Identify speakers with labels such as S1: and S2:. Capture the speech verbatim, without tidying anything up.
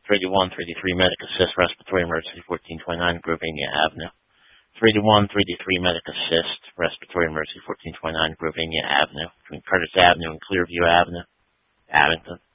S1: three D one, three D three Medic Assist, Respiratory Emergency, fourteen twenty-nine, Grovania Avenue. three D one, three D three Medic Assist, Respiratory Emergency, fourteen twenty-nine, Grovania Avenue, between Curtis Avenue and Clearview Avenue, Abington.